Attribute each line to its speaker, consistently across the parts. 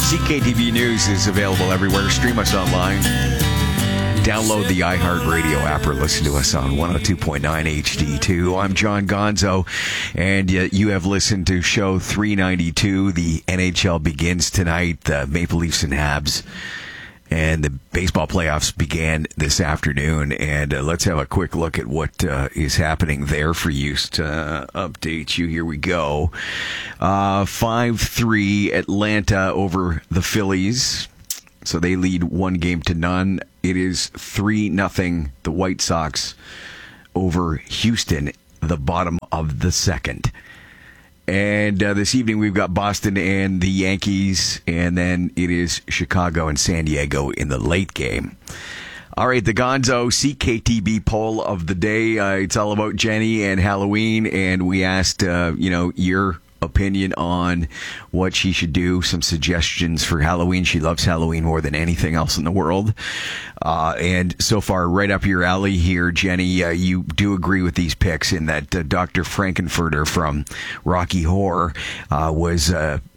Speaker 1: CKTV News is available everywhere. Stream us online. Download the iHeartRadio app or listen to us on 102.9 HD2. I'm John Gonzo, and you have listened to show 392. The NHL begins tonight. The Maple Leafs and Habs. And the baseball playoffs began this afternoon, and let's have a quick look at what is happening there for you to update you. Here we go. 5-3 Atlanta over the Phillies. So they lead 1-0. It is 3-0 the White Sox over Houston, the bottom of the second. And this evening we've got Boston and the Yankees, and then it is Chicago and San Diego in the late game. All right, the Gonzo CKTB poll of the day. It's all about Jenny and Halloween, and we asked, your opinion on what she should do, some suggestions for Halloween. She loves Halloween more than anything else in the world. And so far, right up your alley here, Jenny, you do agree with these picks in that Dr. Frankenfurter from Rocky Horror was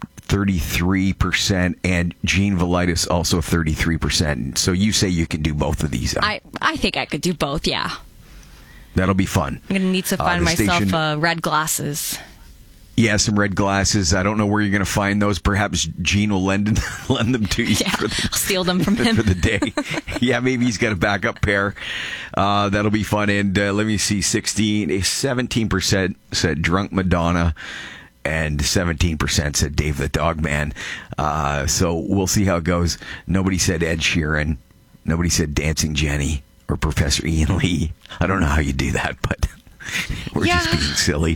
Speaker 1: 33%, and Gene Velitis also 33%. So you say you can do both of these.
Speaker 2: I think I could do both, yeah.
Speaker 1: That'll be fun.
Speaker 2: I'm going to need to find myself red glasses.
Speaker 1: Yeah, some red glasses. I don't know where you're going to find those. Perhaps Gene will lend them to you.
Speaker 2: Yeah, I'll steal them from him
Speaker 1: for the day. Yeah, maybe he's got a backup pair. That'll be fun. And let me see, 17% said Drunk Madonna, and 17% said Dave the Dog Man. So we'll see how it goes. Nobody said Ed Sheeran. Nobody said Dancing Jenny or Professor Ian Lee. I don't know how you do that, but we're just being silly.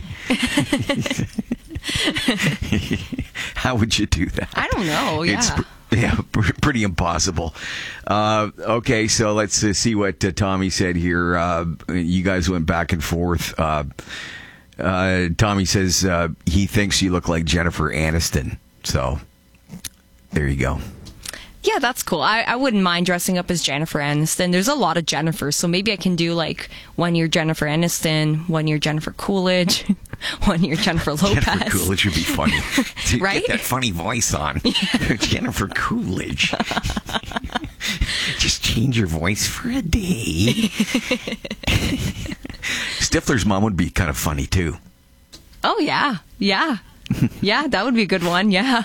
Speaker 1: How would you do that?
Speaker 2: I don't know. Yeah.
Speaker 1: It's pretty impossible. Okay, so let's see what Tommy said here. You guys went back and forth. Tommy says he thinks you look like Jennifer Aniston. So there you go.
Speaker 2: Yeah, that's cool. I wouldn't mind dressing up as Jennifer Aniston. There's a lot of Jennifers, so maybe I can do like 1 year Jennifer Aniston, 1 year Jennifer Coolidge, 1 year Jennifer Lopez.
Speaker 1: Jennifer Coolidge would be funny.
Speaker 2: Right?
Speaker 1: Get that funny voice on. Yeah. Jennifer Coolidge. Just change your voice for a day. Stifler's mom would be kind of funny, too.
Speaker 2: Oh, yeah. Yeah. Yeah, that would be a good one. Yeah.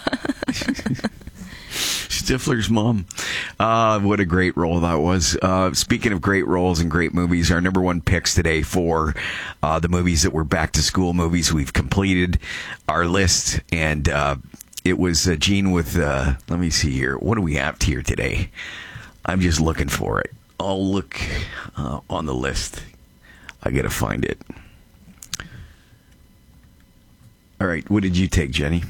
Speaker 1: Stifler's mom. What a great role that was. Speaking of great roles and great movies, our number one picks today for the movies that were back-to-school movies. We've completed our list, and it was Gene with, let me see here. What do we have here today? I'm just looking for it. I'll look on the list. I got to find it. All right, what did you take, Jenny?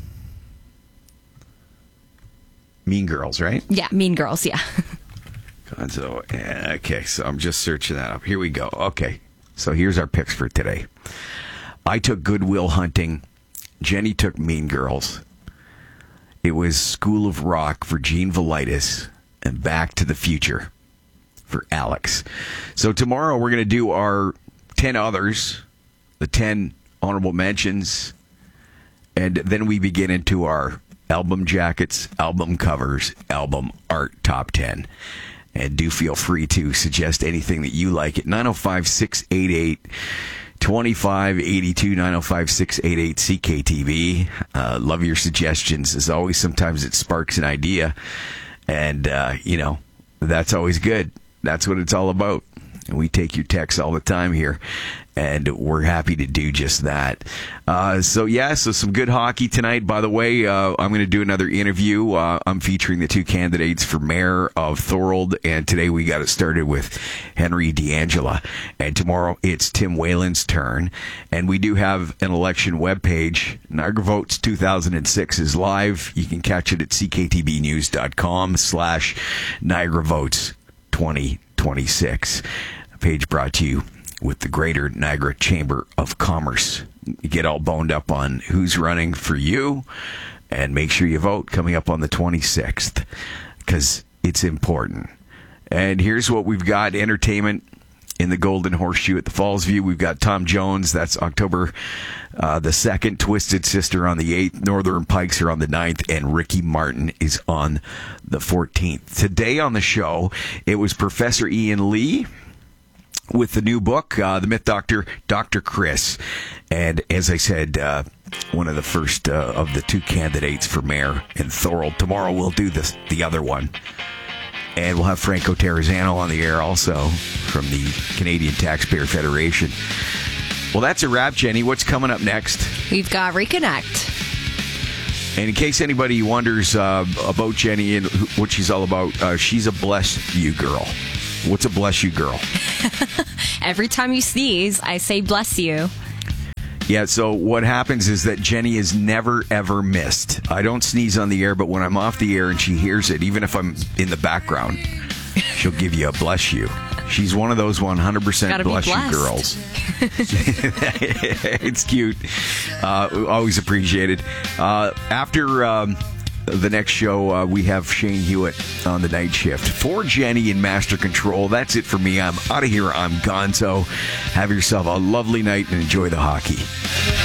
Speaker 1: Mean Girls, right?
Speaker 2: Yeah, Mean Girls, yeah.
Speaker 1: So, okay, so I'm just searching that up. Here we go. Okay, so here's our picks for today. I took Good Will Hunting. Jenny took Mean Girls. It was School of Rock for Gene Velitis, and Back to the Future for Alex. So tomorrow we're going to do our 10 others, the 10 honorable mentions, and then we begin into our album jackets, album covers, album art top 10. And do feel free to suggest anything that you like at 905-688-2582, 905-688-CKTV. Love your suggestions. As always, sometimes it sparks an idea. And, that's always good. That's what it's all about. And we take your texts all the time here, and we're happy to do just that. So some good hockey tonight. By the way, I'm going to do another interview. I'm featuring the two candidates for mayor of Thorold, and today we got it started with Henry D'Angela. And tomorrow it's Tim Whalen's turn. And we do have an election webpage. Niagara Votes 2006 is live. You can catch it at cktbnews.com/Niagara Votes 2026. A page brought to you with the Greater Niagara Chamber of Commerce. You get all boned up on who's running for you, and make sure you vote coming up on the 26th, because it's important. And here's what we've got. Entertainment. in the Golden Horseshoe at the Fallsview. We've got Tom Jones. That's October the 2nd. Twisted Sister on the 8th. Northern Pikes are on the 9th. And Ricky Martin is on the 14th. Today on the show, it was Professor Ian Lee with the new book, The Myth Doctor, Dr. Chris. And as I said, one of the first of the 2 candidates for mayor in Thorold. Tomorrow we'll do the other one. And we'll have Franco Terrazzano on the air also from the Canadian Taxpayer Federation. Well, that's a wrap, Jenny. What's coming up next?
Speaker 2: We've got Reconnect.
Speaker 1: And in case anybody wonders about Jenny and what she's all about, she's a bless you girl. What's a bless you girl?
Speaker 2: Every time you sneeze, I say bless you.
Speaker 1: Yeah, so what happens is that Jenny is never, ever missed. I don't sneeze on the air, but when I'm off the air and she hears it, even if I'm in the background, she'll give you a bless you. She's one of those 100% bless you girls. It's cute. Always appreciated. After the next show, we have Shane Hewitt on the night shift. For Jenny in Master Control, that's it for me. I'm out of here. I'm Gonzo. Have yourself a lovely night and enjoy the hockey.